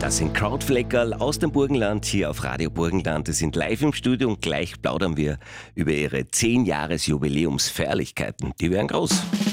Das sind Krautfleckerl aus dem Burgenland hier auf Radio Burgenland. Die sind live im Studio und gleich plaudern wir über ihre 10-Jahres-Jubiläumsfeierlichkeiten. Die werden groß.